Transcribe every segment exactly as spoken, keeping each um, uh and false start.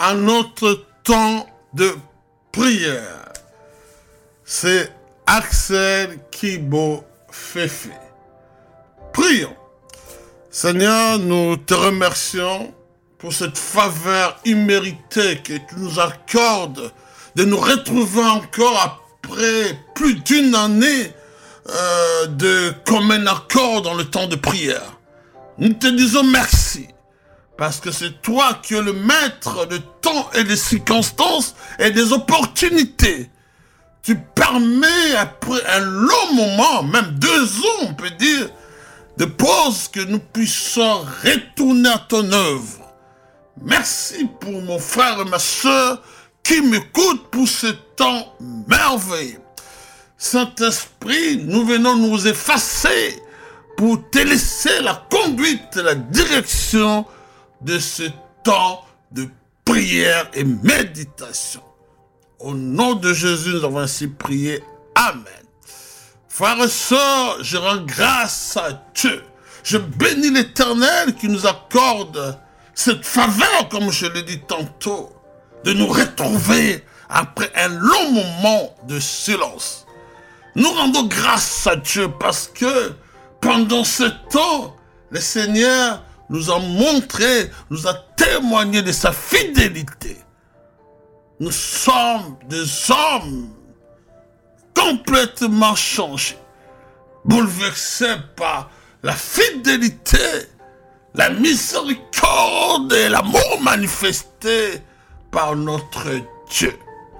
à notre temps de prière. C'est Axel Kibo Fefe. Prions. Seigneur, nous te remercions pour cette faveur imméritée que tu nous accordes de nous retrouver encore après plus d'une année euh, de commun accord dans le temps de prière. Nous te disons merci, parce que c'est toi qui es le maître de temps et des circonstances et des opportunités. Tu permets, après un long moment, même deux ans, on peut dire, de pause, que nous puissions retourner à ton œuvre. Merci pour mon frère et ma soeur qui m'écoutent pour ce temps merveilleux. Saint-Esprit, nous venons nous effacer pour te laisser la conduite, la direction de ce temps de prière et méditation. Au nom de Jésus, nous avons ainsi prié. Amen. Frères et sœurs, je rends grâce à Dieu. Je bénis l'Éternel qui nous accorde cette faveur, comme je l'ai dit tantôt, de nous retrouver après un long moment de silence. Nous rendons grâce à Dieu parce que pendant ce temps, le Seigneur nous a montré, nous a témoigné de sa fidélité. Nous sommes des hommes complètement changés, bouleversés par la fidélité, la miséricorde et l'amour manifesté par notre Dieu.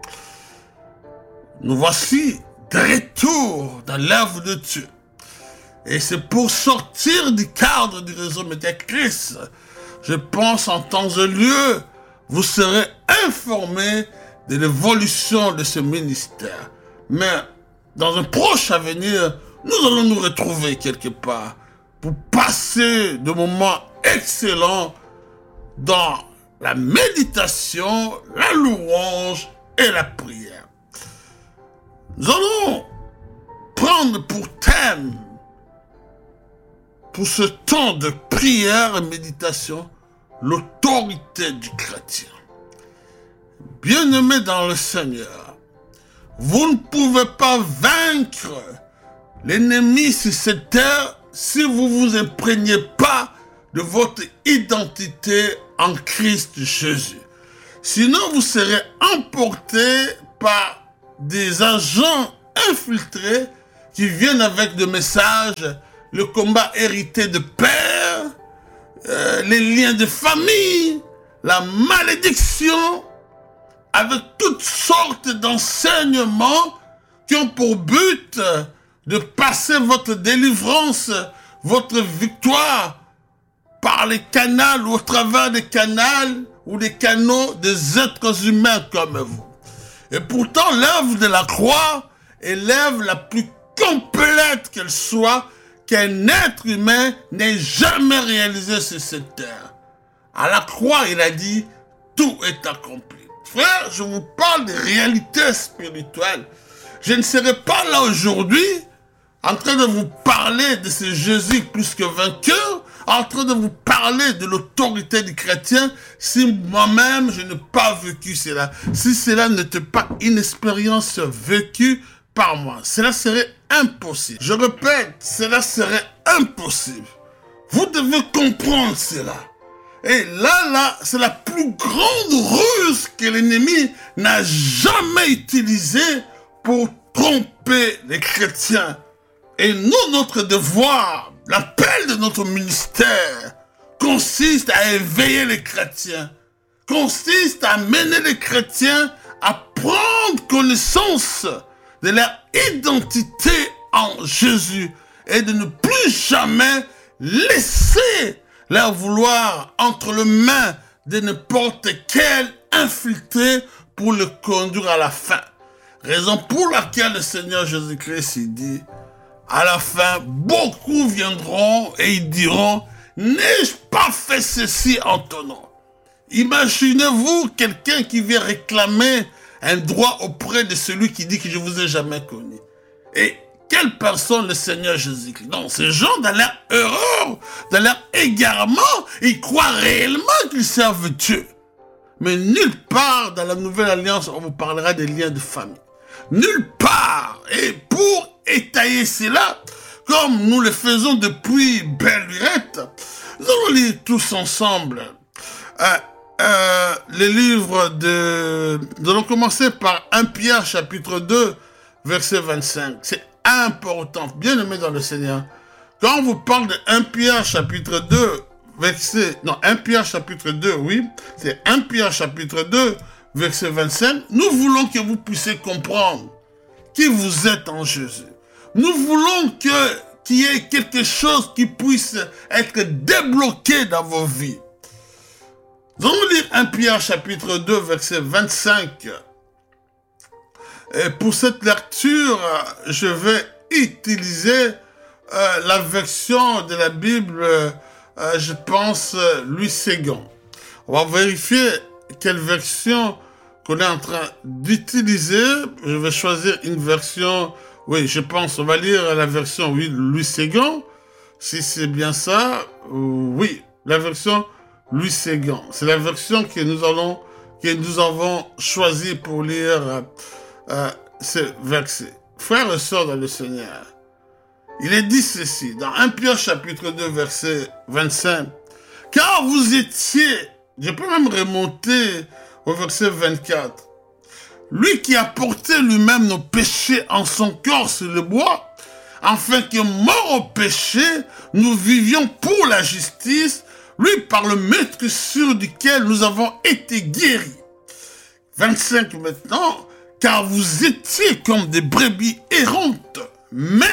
Nous voici de retour dans l'œuvre de Dieu. Et c'est pour sortir du cadre du réseau Médiachrist, je pense en temps et lieu, vous serez informés de l'évolution de ce ministère. Mais dans un proche avenir, nous allons nous retrouver quelque part pour passer de moments excellents dans la méditation, la louange et la prière. Nous allons prendre pour thème, pour ce temps de prière et méditation, l'autorité du chrétien. Bien-aimés dans le Seigneur, vous ne pouvez pas vaincre l'ennemi sur cette terre si vous ne vous imprégnez pas de votre identité en Christ Jésus. Sinon, vous serez emportés par des agents infiltrés qui viennent avec des messages, le combat hérité de père, euh, les liens de famille, la malédiction, avec toutes sortes d'enseignements qui ont pour but de passer votre délivrance, votre victoire par les canaux ou au travers des canaux ou des canaux des êtres humains comme vous. Et pourtant, l'œuvre de la croix est l'œuvre la plus complète qu'elle soit, qu'un être humain n'ait jamais réalisé sur cette terre. À la croix, il a dit, tout est accompli. Frère, je vous parle de réalités spirituelles. Je ne serai pas là aujourd'hui en train de vous parler de ce Jésus plus que vainqueur, en train de vous parler de l'autorité du chrétien, si moi-même je n'ai pas vécu cela, si cela n'était pas une expérience vécue par moi. Cela serait impossible. Je répète, cela serait impossible. Vous devez comprendre cela. Et là, là, c'est la plus grande ruse que l'ennemi n'a jamais utilisée pour tromper les chrétiens. Et nous, notre devoir, l'appel de notre ministère, consiste à éveiller les chrétiens, consiste à mener les chrétiens à prendre connaissance de leur identité en Jésus et de ne plus jamais laisser leur vouloir entre les mains de n'importe quel infiltré pour le conduire à la fin. Raison pour laquelle le Seigneur Jésus-Christ dit, à la fin, beaucoup viendront et ils diront, n'ai-je pas fait ceci en ton nom? Imaginez-vous quelqu'un qui vient réclamer un droit auprès de celui qui dit que je vous ai jamais connu. Et quelle personne le Seigneur Jésus-Christ? Non, ces gens, dans leur erreur, dans leur égarement, ils croient réellement qu'ils servent Dieu. Mais nulle part dans la Nouvelle Alliance, on vous parlera des liens de famille. Nulle part. Et pour étayer cela, comme nous le faisons depuis belle lurette, nous allons lire tous ensemble euh, euh, les livres de... Nous allons commencer par premier Pierre chapitre deux, verset vingt-cinq. C'est important, bien aimé dans le Seigneur. Quand on vous parle de premier Pierre chapitre deux, verset... Non, premier Pierre chapitre deux, oui. C'est premier Pierre chapitre deux, verset vingt-cinq. Nous voulons que vous puissiez comprendre qui vous êtes en Jésus. Nous voulons que qu'il y ait quelque chose qui puisse être débloqué dans vos vies. Nous allons lire premier Pierre chapitre deux, verset vingt-cinq. Et pour cette lecture, je vais utiliser euh, la version de la Bible, euh, je pense, Louis Séguin. On va vérifier quelle version qu'on est en train d'utiliser. Je vais choisir une version, oui, je pense, on va lire la version, oui, Louis Séguin. Si c'est bien ça, oui, la version Louis Séguin. C'est la version que nous allons, que nous avons choisi pour lire euh, ce verset. Frères et sœurs dans le Seigneur, il est dit ceci, dans premier Pierre chapitre deux, verset vingt-cinq. Car vous étiez, je peux même remonter au verset vingt-quatre. Lui qui a porté lui-même nos péchés en son corps sur le bois, afin que, mort au péché, nous vivions pour la justice, lui par le meurtrissure duquel nous avons été guéris. vingt-cinq maintenant, car vous étiez comme des brebis errantes, mais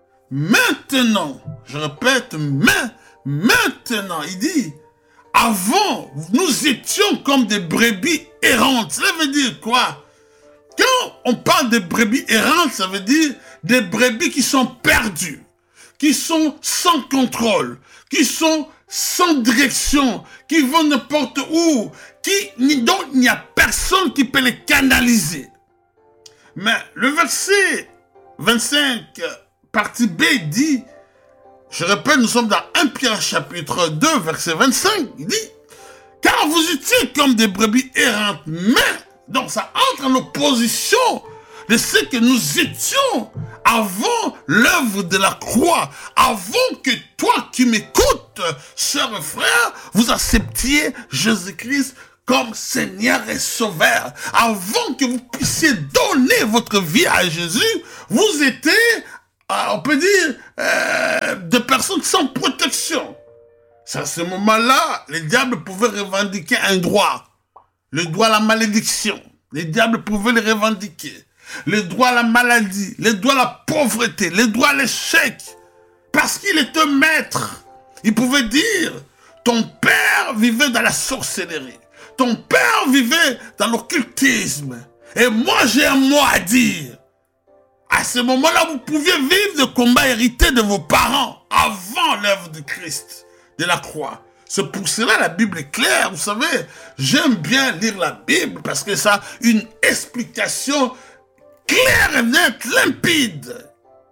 maintenant, je répète, mais maintenant, il dit, avant, nous étions comme des brebis errantes. Cela veut dire quoi? Quand on parle de brebis errantes, ça veut dire des brebis qui sont perdues, qui sont sans contrôle, qui sont sans direction, qui vont n'importe où, qui, dont il n'y a personne qui peut les canaliser. Mais le verset vingt-cinq, partie B, dit, je répète, nous sommes dans premier Pierre chapitre deux, verset vingt-cinq, il dit, car vous étiez comme des brebis errantes, mais, donc ça entre en opposition de ce que nous étions avant l'œuvre de la croix, avant que toi qui m'écoutes, sœurs et frères, vous acceptiez Jésus-Christ comme Seigneur et Sauveur. Avant que vous puissiez donner votre vie à Jésus, vous étiez, euh, on peut dire, euh, des personnes sans protection. C'est à ce moment-là, les diables pouvaient revendiquer un droit. Le droit à la malédiction. Les diables pouvaient le revendiquer. Le droit à la maladie. Le droit à la pauvreté. Le droit à l'échec. Parce qu'il était maître. Il pouvait dire, ton père vivait dans la sorcellerie. Ton père vivait dans l'occultisme. Et moi, j'ai un mot à dire. À ce moment-là, vous pouviez vivre le combat hérité de vos parents avant l'œuvre de Christ, de la croix. C'est pour cela la Bible est claire. Vous savez, j'aime bien lire la Bible parce que ça a une explication claire et nette, limpide.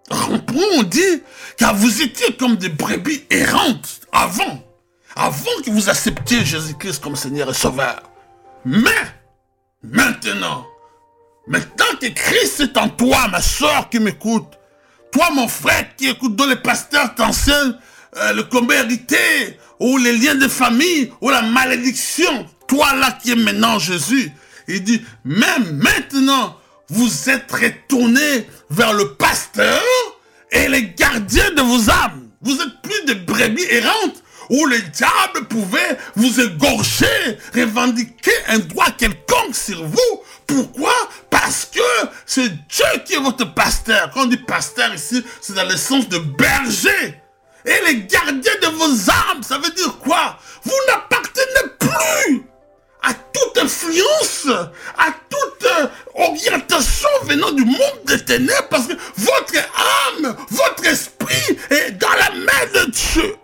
On dit, car vous étiez comme des brebis errantes avant. Avant que vous acceptiez Jésus-Christ comme Seigneur et Sauveur. Mais, maintenant, maintenant que Christ est en toi, ma soeur qui m'écoute, toi mon frère qui écoute, dont les pasteurs t'enseignent euh, le combat hérité, ou les liens de famille, ou la malédiction, toi là qui es maintenant Jésus, il dit, même maintenant, vous êtes retournés vers le pasteur et les gardiens de vos âmes. Vous êtes plus des brebis errantes, où le diable pouvait vous égorger, revendiquer un droit quelconque sur vous. Pourquoi? Parce que c'est Dieu qui est votre pasteur. Quand on dit pasteur ici, c'est dans le sens de berger. Et les gardiens de vos âmes, ça veut dire quoi? Vous n'appartenez plus à toute influence, à toute euh, orientation venant du monde des ténèbres, parce que votre âme, votre esprit est dans la main de Dieu.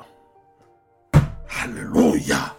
Alléluia.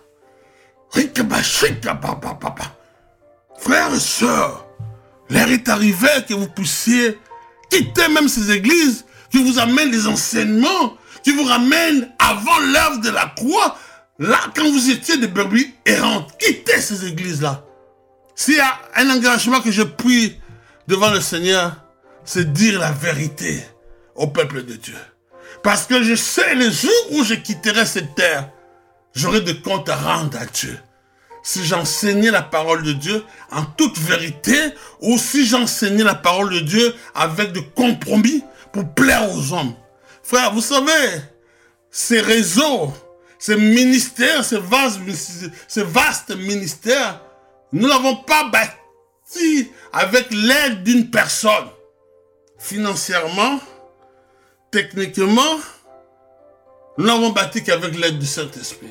Frères et sœurs, l'heure est arrivée que vous puissiez quitter même ces églises qui vous amènent des enseignements, qui vous ramènent avant l'œuvre de la croix, là, quand vous étiez des brebis errantes, quittez ces églises-là. S'il y a un engagement que je prie devant le Seigneur, c'est dire la vérité au peuple de Dieu. Parce que je sais le jour où je quitterai cette terre, j'aurai des comptes à rendre à Dieu. Si j'enseignais la parole de Dieu en toute vérité, ou si j'enseignais la parole de Dieu avec des compromis pour plaire aux hommes. Frère, vous savez, ces réseaux, ces ministères, ces vastes, ces vastes ministères, nous n'avons pas bâti avec l'aide d'une personne. Financièrement, techniquement, nous n'avons bâti qu'avec l'aide du Saint-Esprit.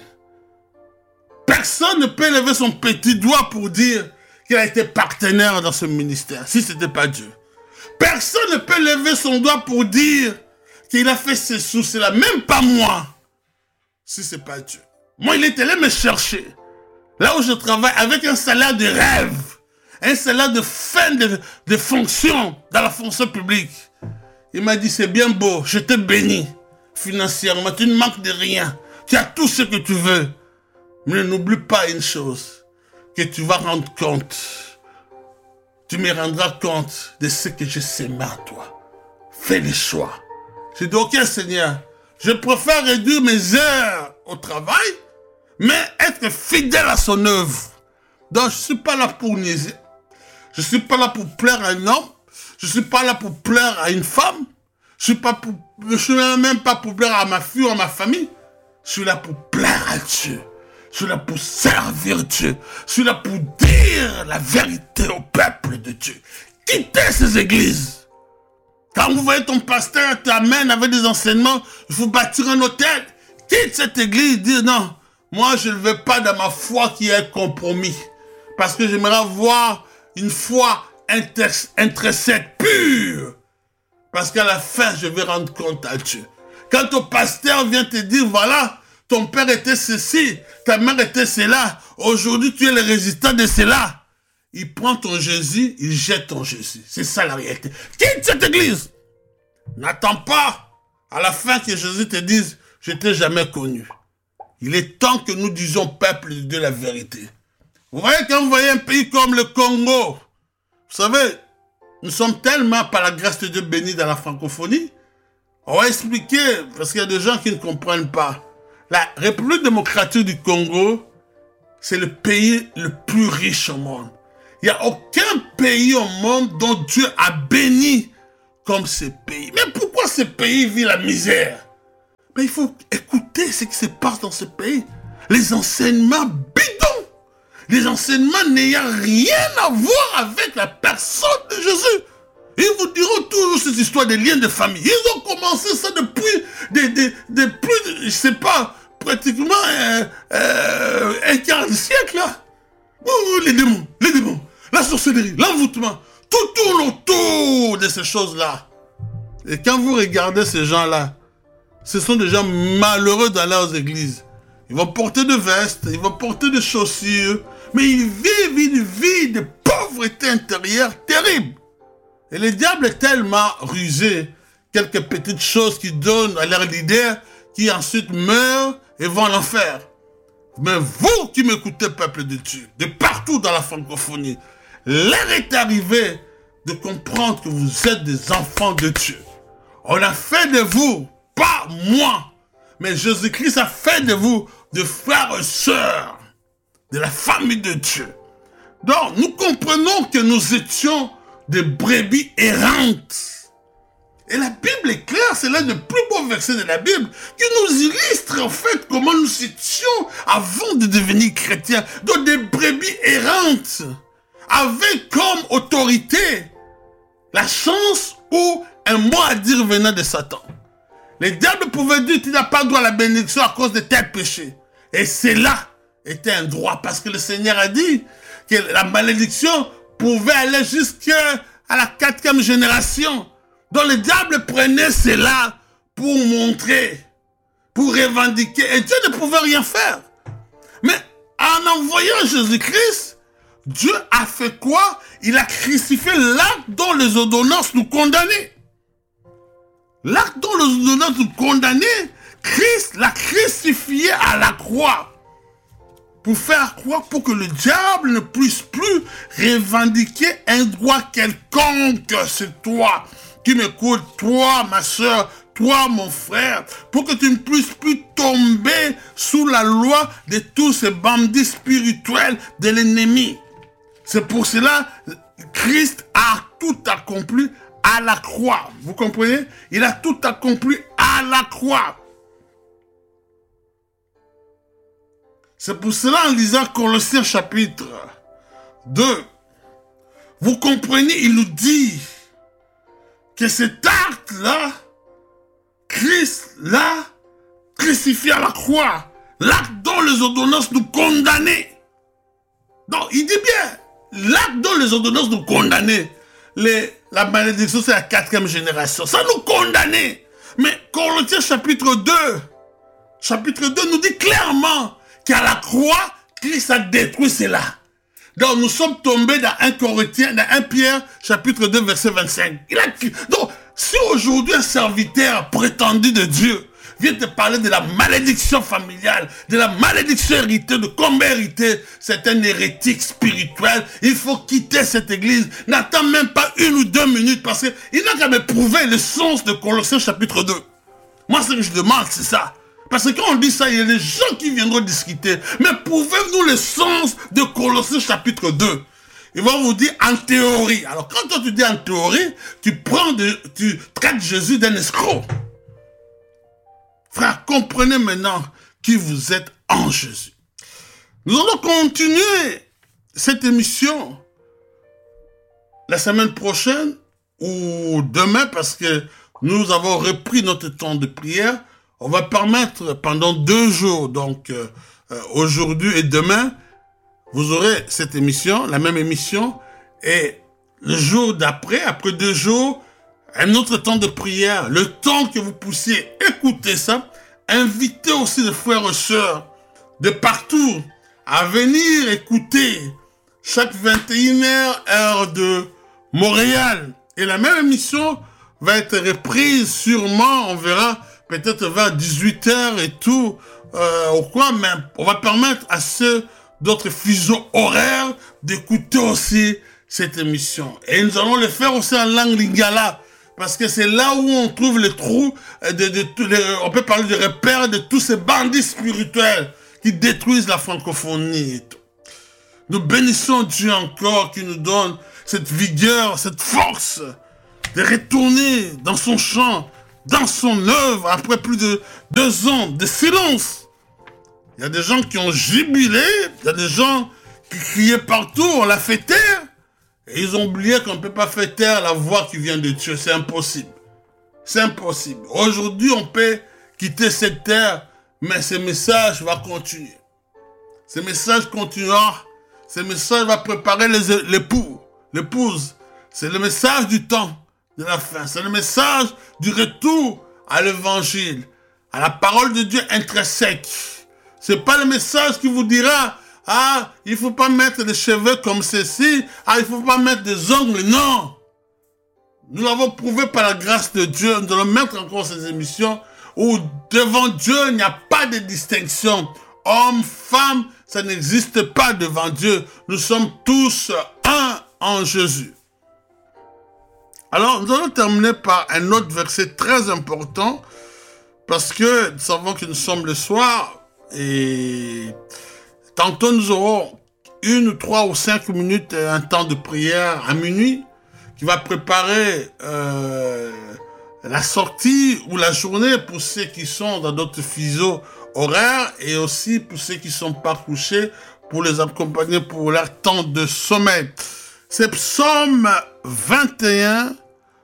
Personne ne peut lever son petit doigt pour dire qu'il a été partenaire dans ce ministère, si ce n'était pas Dieu. Personne ne peut lever son doigt pour dire qu'il a fait ses sous, c'est là, même pas moi, si ce n'est pas Dieu. Moi, il est allé me chercher, là où je travaille, avec un salaire de rêve, un salaire de fin de, de fonction, dans la fonction publique. Il m'a dit, c'est bien beau, je te bénis financièrement, tu ne manques de rien, tu as tout ce que tu veux. Mais n'oublie pas une chose, que tu vas rendre compte. Tu me rendras compte de ce que je sème à toi. Fais le choix. J'ai dit, ok Seigneur, je préfère réduire mes heures au travail, mais être fidèle à son œuvre. Donc je ne suis pas là pour niaiser. Je ne suis pas là pour plaire à un homme. Je ne suis pas là pour plaire à une femme. Je ne suis même pas pour plaire à ma fille ou à ma famille. Je suis là pour plaire à Dieu. Je suis là pour servir Dieu. Je suis là pour dire la vérité au peuple de Dieu. Quittez ces églises. Quand vous voyez ton pasteur t'amène avec des enseignements, il faut bâtir un hôtel. Quitte cette église, dis non, moi je ne veux pas dans ma foi qui est compromis. Parce que j'aimerais avoir une foi intrinsèque, pure. Parce qu'à la fin, je vais rendre compte à Dieu. Quand ton pasteur vient te dire, voilà, ton père était ceci, ta mère était cela, aujourd'hui tu es le résultat de cela. Il prend ton Jésus, il jette ton Jésus. C'est ça la réalité. Quitte cette église. N'attends pas à la fin que Jésus te dise, je t'ai jamais connu. Il est temps que nous disions peuple de Dieu la vérité. Vous voyez, quand vous voyez un pays comme le Congo, vous savez, nous sommes tellement par la grâce de Dieu bénis dans la francophonie. On va expliquer, parce qu'il y a des gens qui ne comprennent pas. La République démocratique du Congo, c'est le pays le plus riche au monde. Il n'y a aucun pays au monde dont Dieu a béni comme ce pays. Mais pourquoi ce pays vit la misère? Mais il faut écouter ce qui se passe dans ce pays. Les enseignements bidons. Les enseignements n'ayant rien à voir avec la personne de Jésus. Ils vous diront toujours cette histoire des liens de famille. Ils ont commencé ça depuis des, des, des plus, de, je sais pas, pratiquement euh, euh, un quart de siècle là. Oh, les démons, les démons, la sorcellerie, l'envoûtement, tout tourne autour de ces choses-là. Et quand vous regardez ces gens-là, ce sont des gens malheureux dans leurs églises. Ils vont porter des vestes, ils vont porter des chaussures, mais ils vivent une vie de pauvreté intérieure terrible. Et le diable est tellement rusé, quelques petites choses qui donnent à leurs leaders, qui ensuite meurent et vont à l'enfer. Mais vous qui m'écoutez, peuple de Dieu, de partout dans la francophonie, l'heure est arrivée de comprendre que vous êtes des enfants de Dieu. On a fait de vous, pas moi, mais Jésus-Christ a fait de vous de frères et sœurs de la famille de Dieu. Donc, nous comprenons que nous étions des brebis errantes. Et la Bible est claire, c'est l'un des plus beaux versets de la Bible qui nous illustre en fait comment nous étions avant de devenir chrétiens, donc des brebis errantes, avec comme autorité la chance ou un mot à dire venant de Satan. Les diables pouvaient dire tu n'as pas droit à la bénédiction à cause de tes péchés. Et cela était un droit parce que le Seigneur a dit que la malédiction pouvait aller jusqu'à la quatrième génération. Donc le diable prenait cela pour montrer, pour revendiquer. Et Dieu ne pouvait rien faire. Mais en envoyant Jésus-Christ, Dieu a fait quoi? Il a crucifié l'acte dont les ordonnances nous condamnaient. L'acte dont les ordonnances nous condamnaient, Christ l'a crucifié à la croix. pour faire quoi? Pour que le diable ne puisse plus revendiquer un droit quelconque. C'est toi qui m'écoutes, toi ma soeur, toi mon frère, pour que tu ne puisses plus tomber sous la loi de tous ces bandits spirituels de l'ennemi. C'est pour cela que Christ a tout accompli à la croix. Vous comprenez? Il a tout accompli à la croix. C'est pour cela, en lisant Colossiens chapitre deux, vous comprenez, il nous dit que cet acte-là, Christ l'a crucifié à la croix, l'acte dont les ordonnances nous condamnaient. Donc, il dit bien, l'acte dont les ordonnances nous condamnaient, les, la malédiction, c'est la quatrième génération, ça nous condamnait. Mais Colossiens chapitre deux, chapitre deux nous dit clairement qu'à la croix, Christ a détruit cela. Donc nous sommes tombés dans un Corinthiens, dans un Pierre, chapitre deux, verset vingt-cinq. Il a... Donc, si aujourd'hui un serviteur prétendu de Dieu vient te parler de la malédiction familiale, de la malédiction héritée, de comment hériter, c'est un hérétique spirituel. Il faut quitter cette église. N'attends même pas une ou deux minutes parce qu'il n'a qu'à me prouver le sens de Colossiens chapitre deux. Moi, ce que je demande, c'est ça. Parce que quand on dit ça, il y a des gens qui viendront discuter. Mais prouvez-nous le sens de Colossiens chapitre deux. Ils vont vous dire en théorie. Alors quand toi tu dis en théorie, tu prends de, tu traites Jésus d'un escroc. Frère, comprenez maintenant qui vous êtes en Jésus. Nous allons continuer cette émission la semaine prochaine ou demain parce que nous avons repris notre temps de prière. On va permettre pendant deux jours, donc euh, euh, aujourd'hui et demain, vous aurez cette émission, la même émission, et le jour d'après, après deux jours, un autre temps de prière, le temps que vous puissiez écouter ça, invitez aussi les frères et sœurs de partout à venir écouter chaque vingt et une heures, heure de Montréal. Et la même émission va être reprise sûrement, on verra, peut-être vers dix-huit heures et tout, euh, ou quoi, mais on va permettre à ceux d'autres fuseaux horaires d'écouter aussi cette émission. Et nous allons le faire aussi en langue lingala, parce que c'est là où on trouve les trous, de, de, de, de, on peut parler de repères de tous ces bandits spirituels qui détruisent la francophonie et tout. Nous bénissons Dieu encore qui nous donne cette vigueur, cette force de retourner dans son champ, dans son œuvre, après plus de deux ans de silence. Il y a des gens qui ont jubilé, il y a des gens qui criaient partout, on l'a fait taire. Et ils ont oublié qu'on ne peut pas faire taire la voix qui vient de Dieu, c'est impossible. C'est impossible. Aujourd'hui, on peut quitter cette terre, mais ce message va continuer. Ce message continuera, ce message va préparer les, l'époux, l'épouse. C'est le message du temps de la fin. C'est le message du retour à l'évangile, à la parole de Dieu intrinsèque. C'est pas le message qui vous dira, ah, il faut pas mettre les cheveux comme ceci, ah, il faut pas mettre des ongles. Non. Nous l'avons prouvé par la grâce de Dieu. Nous allons mettre encore ces émissions où devant Dieu, il n'y a pas de distinction. Homme, femme, ça n'existe pas devant Dieu. Nous sommes tous un en Jésus. Alors, nous allons terminer par un autre verset très important, parce que nous savons que nous sommes le soir, et tantôt nous aurons une, trois ou cinq minutes, un temps de prière à minuit, qui va préparer euh, la sortie ou la journée pour ceux qui sont dans d'autres fuseaux horaires, et aussi pour ceux qui ne sont pas couchés, pour les accompagner pour leur temps de sommeil. C'est Psaume vingt et un,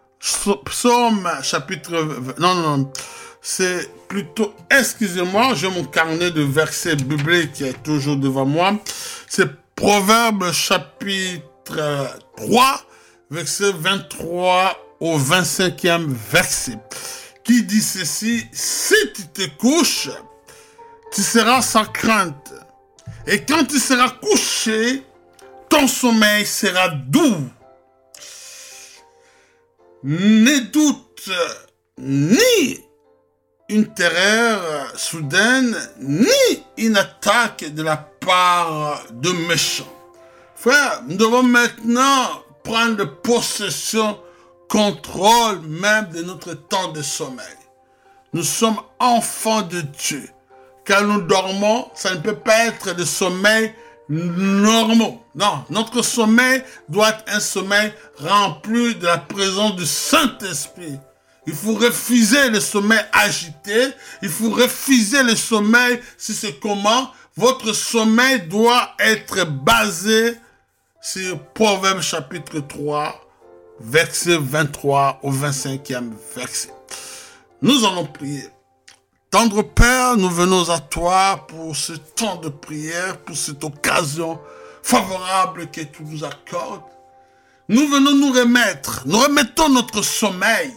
Psaume chapitre... Non, non, c'est plutôt... Excusez-moi, j'ai mon carnet de versets bibliques qui est toujours devant moi. C'est Proverbe chapitre trois, verset vingt-trois au vingt-cinquième verset, qui dit ceci: si tu te couches, tu seras sans crainte. Et quand tu seras couché, ton sommeil sera doux. Ne doute ni une terreur soudaine, ni une attaque de la part de méchants. Frère, nous devons maintenant prendre possession, contrôle même de notre temps de sommeil. Nous sommes enfants de Dieu. Quand nous dormons, ça ne peut pas être le sommeil normal. Non, notre sommeil doit être un sommeil rempli de la présence du Saint-Esprit. Il faut refuser le sommeil agité. Il faut refuser le sommeil, si c'est comment. Votre sommeil doit être basé sur Proverbe chapitre trois, verset vingt-trois au vingt-cinquième verset. Nous allons prier. Tendre Père, nous venons à toi pour ce temps de prière, pour cette occasion favorable que tu nous accordes. Nous venons nous remettre, nous remettons notre sommeil,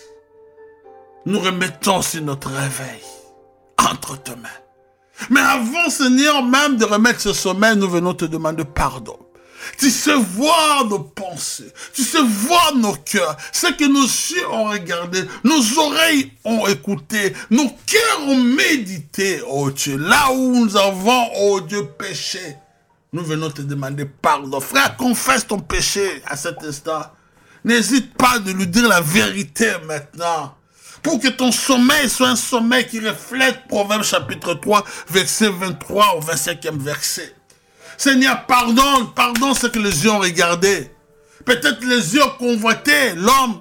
nous remettons aussi notre réveil entre tes mains. Mais avant, Seigneur, même de remettre ce sommeil, nous venons te demander pardon. Tu sais voir nos pensées, tu sais voir nos cœurs, ce que nos yeux ont regardé, nos oreilles ont écouté, nos cœurs ont médité, oh Dieu. Là où nous avons, oh Dieu, péché, nous venons te demander pardon. Frère, confesse ton péché à cet instant. N'hésite pas de lui dire la vérité maintenant. Pour que ton sommeil soit un sommeil qui reflète Proverbe chapitre trois, verset vingt-trois au vingt-cinquième verset. Seigneur, pardonne, pardonne ce que les yeux ont regardé. Peut-être les yeux ont convoité l'homme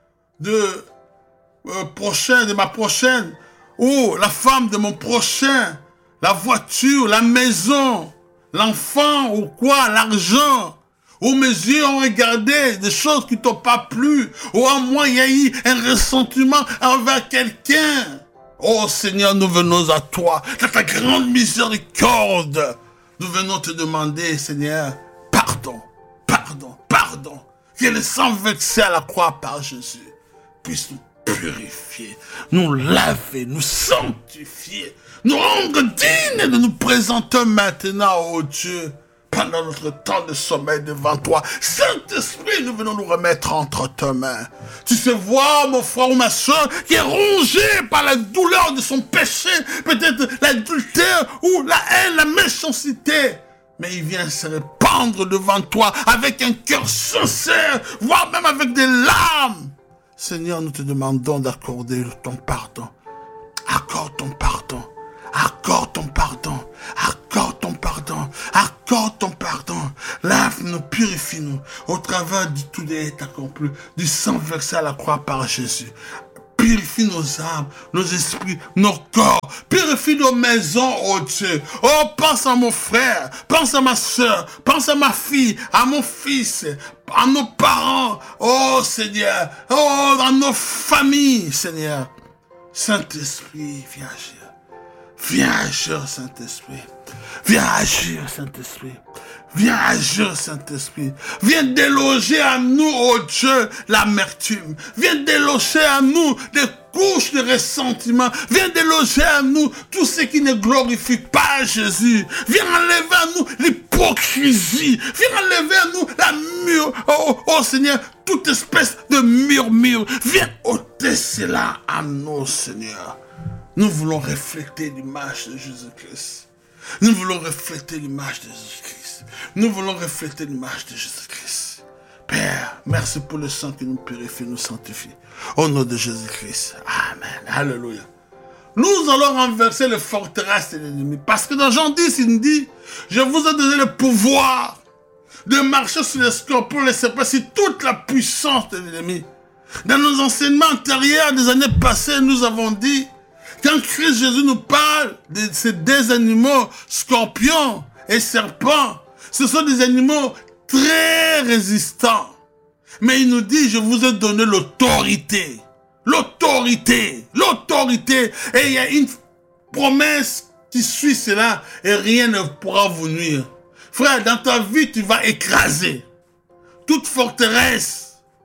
de euh, prochain, de ma prochaine, ou la femme de mon prochain, la voiture, la maison, l'enfant ou quoi, l'argent. Ou mes yeux ont regardé des choses qui ne t'ont pas plu. Ou à moi, il y a eu un ressentiment envers quelqu'un. Oh Seigneur, nous venons à toi, dans ta grande miséricorde. Nous venons te demander, Seigneur, pardon, pardon, pardon. Que le sang versé à la croix par Jésus puisse nous purifier, nous laver, nous sanctifier, nous rendre dignes de nous présenter maintenant, oh Dieu, pendant notre temps de sommeil devant toi. Saint-Esprit, nous venons nous remettre entre tes mains. Tu sais voir mon frère ou ma soeur qui est rongé par la douleur de son péché, peut-être l'adultère ou la haine, la méchanceté. Mais il vient se répandre devant toi avec un cœur sincère, voire même avec des larmes. Seigneur, nous te demandons d'accorder ton pardon. Accorde ton pardon. Accorde ton pardon, accorde ton pardon, accorde ton pardon. Lave-nous, purifie-nous au travers du tout des accompli, du sang versé à la croix par Jésus. Purifie nos âmes, nos esprits, nos corps. Purifie nos maisons, oh Dieu. Oh, pense à mon frère, pense à ma soeur, pense à ma fille, à mon fils, à nos parents. Oh Seigneur, oh, dans nos familles, Seigneur. Saint-Esprit, viens agir. Viens agir, Saint-Esprit. Viens agir, Saint-Esprit. Viens agir, Saint-Esprit. Viens déloger à nous, oh Dieu, l'amertume. Viens déloger à nous des couches de ressentiment. Viens déloger à nous tout ce qui ne glorifie pas Jésus. Viens enlever à nous l'hypocrisie. Viens enlever à nous la mur. Oh, oh Seigneur, toute espèce de murmure. Viens ôter cela à nous, Seigneur. Nous voulons refléter l'image de Jésus-Christ. Nous voulons refléter l'image de Jésus-Christ. Nous voulons refléter l'image de Jésus-Christ. Père, merci pour le sang qui nous purifie, nous sanctifie. Au nom de Jésus-Christ. Amen. Alléluia. Nous allons renverser les forteresses de l'ennemi. Parce que dans Jean dix, il nous dit, je vous ai donné le pouvoir de marcher sur les scorpions, les serpents, sur toute la puissance de l'ennemi. Dans nos enseignements antérieurs des années passées, nous avons dit, quand Christ Jésus nous parle de ces deux animaux, scorpions et serpents, ce sont des animaux très résistants. Mais il nous dit, je vous ai donné l'autorité. L'autorité. L'autorité. Et il y a une promesse qui suit cela et rien ne pourra vous nuire. Frère, dans ta vie, tu vas écraser toute forteresse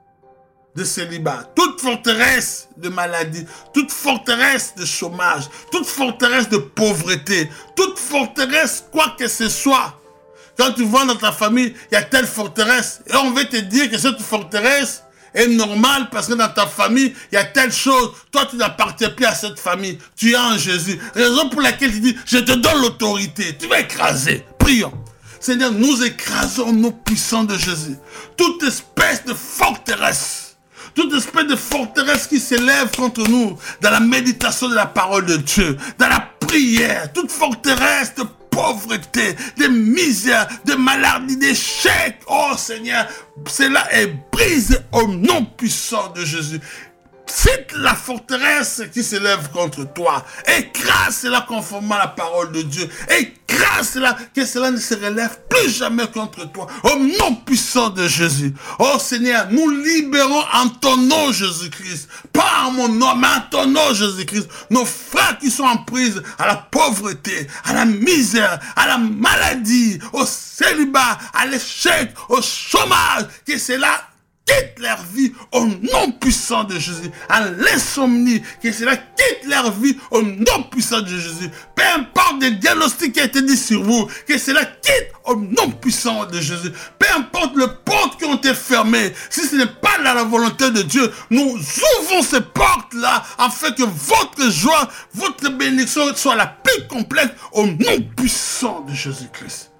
de célibat, toute forteresse de maladie, toute forteresse de chômage, toute forteresse de pauvreté, toute forteresse, quoi que ce soit. Quand tu vois dans ta famille, il y a telle forteresse, et on veut te dire que cette forteresse est normal parce que dans ta famille, il y a telle chose. Toi, tu n'appartiens plus à cette famille. Tu es en Jésus. Raison pour laquelle tu dis, je te donne l'autorité. Tu vas écraser. Prions. Seigneur, nous écrasons nos puissants de Jésus. Toute espèce de forteresse, toute espèce de forteresse qui s'élève contre nous dans la méditation de la parole de Dieu, dans la prière, toute forteresse de pauvreté, de misère, de maladie, d'échec. Oh Seigneur, cela est brisé au nom puissant de Jésus. Cite la forteresse qui s'élève contre toi. Écrase-la conformément à la parole de Dieu. Écrase-la, que cela ne se relève plus jamais contre toi. Au nom puissant de Jésus. Oh Seigneur, nous libérons en ton nom Jésus-Christ. Pas en mon nom, mais en ton nom Jésus-Christ. Nos frères qui sont en prise à la pauvreté, à la misère, à la maladie, au célibat, à l'échec, au chômage. Que cela quitte leur vie au nom puissant de Jésus. À l'insomnie, que cela quitte leur vie au nom puissant de Jésus. Peu importe le diagnostic qui a été dit sur vous, que cela quitte au nom puissant de Jésus. Peu importe les portes qui ont été fermées, si ce n'est pas dans la volonté de Dieu, nous ouvrons ces portes-là afin que votre joie, votre bénédiction soit la plus complète au nom puissant de Jésus-Christ.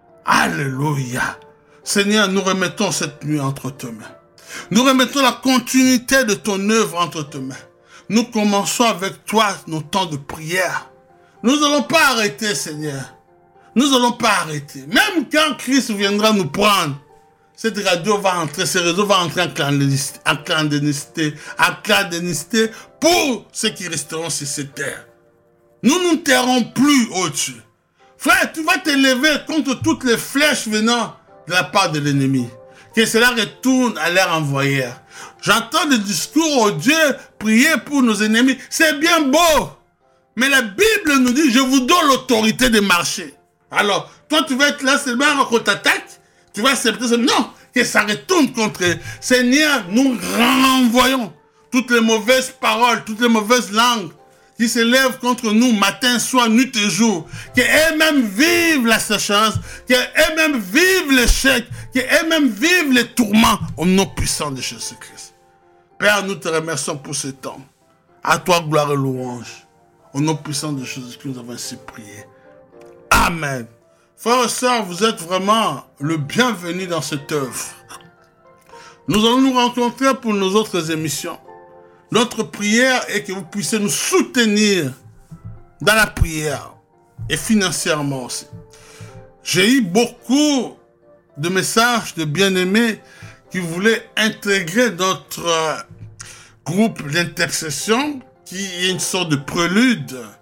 Alléluia. Seigneur, nous remettons cette nuit entre tes mains. Nous remettons la continuité de ton œuvre entre tes mains. Nous commençons avec toi nos temps de prière. Nous n'allons pas arrêter, Seigneur. Nous n'allons pas arrêter. Même quand Christ viendra nous prendre, cette radio va entrer, ce réseau va entrer en clandestinité, en clandestinité, en clandestinité pour ceux qui resteront sur cette terre. Nous ne nous tairons plus, oh Dieu. Frère, tu vas t'élever contre toutes les flèches venant de la part de l'ennemi. Que cela retourne à leur envoyeur. J'entends des discours, oh Dieu, prier pour nos ennemis. C'est bien beau. Mais la Bible nous dit, je vous donne l'autorité de marcher. Alors, toi, tu vas être là seulement qu'on t'attaque. Tu vas accepter ça. Non, que ça retourne contre eux. Seigneur, nous renvoyons toutes les mauvaises paroles, toutes les mauvaises langues qui s'élèvent contre nous matin, soir, nuit et jour, qu'eux-mêmes vivent la sécheresse, qu'eux-mêmes vivent l'échec, qu'eux-mêmes vivent les tourments au nom puissant de Jésus-Christ. Père, nous te remercions pour ce temps. À toi, gloire et louange. Au nom puissant de Jésus-Christ, nous avons ainsi prié. Amen. Frères et sœurs, vous êtes vraiment le bienvenu dans cette œuvre. Nous allons nous rencontrer pour nos autres émissions. Notre prière est que vous puissiez nous soutenir dans la prière et financièrement aussi. J'ai eu beaucoup de messages de bien-aimés qui voulaient intégrer notre groupe d'intercession qui est une sorte de prélude